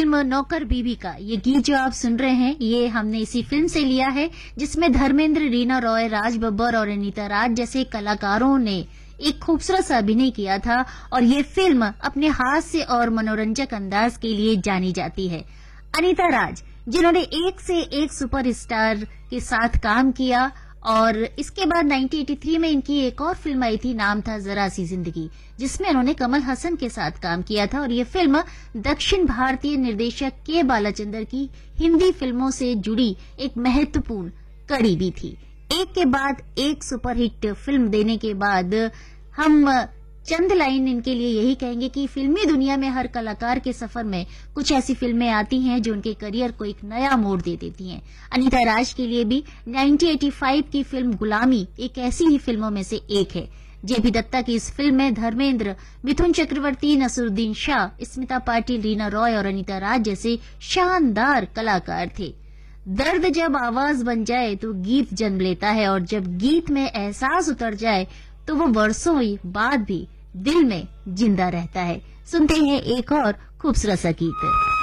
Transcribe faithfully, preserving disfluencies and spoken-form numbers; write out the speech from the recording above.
Film नौकर बीवी का ये गीत जो आप सुन रहे हैं, ये हमने इसी फिल्म से लिया है जिसमें धर्मेंद्र, रीना रॉय, राज बब्बर और अनीता राज जैसे कलाकारों ने एक खूबसूरत सा अभिनय किया था। और ये फिल्म अपने हास्य और मनोरंजक अंदाज के लिए जानी जाती है। अनीता राज, जिन्होंने एक से एक सुपरस्टार के साथ काम किया, और इसके बाद उन्नीस सौ तिरासी में इनकी एक और फिल्म आई थी, नाम था जरा सी जिंदगी, जिसमें उन्होंने कमल हसन के साथ काम किया था। और ये फिल्म दक्षिण भारतीय निर्देशक के बालाचंदर की हिंदी फिल्मों से जुड़ी एक महत्वपूर्ण कड़ी भी थी। एक के बाद एक सुपरहिट फिल्म देने के बाद हम चंद लाइन इनके लिए यही कहेंगे कि फिल्मी दुनिया में हर कलाकार के सफर में कुछ ऐसी फिल्में आती हैं जो उनके करियर को एक नया मोड़ दे देती हैं। अनीता राज के लिए भी उन्नीस सौ पचासी की फिल्म गुलामी एक ऐसी ही फिल्मों में से एक है। जेपी दत्ता की इस फिल्म में धर्मेंद्र, मिथुन चक्रवर्ती, नसरुद्दीन शाह, स्मिता पाटिल, रीना रॉय और अनीता राज जैसे शानदार कलाकार थे। दर्द जब आवाज बन जाए तो गीत जन्म लेता है, और जब गीत में एहसास उतर जाए तो वो वर्षों बाद भी दिल में जिंदा रहता है। सुनते हैं एक और खूबसूरत सा गीत।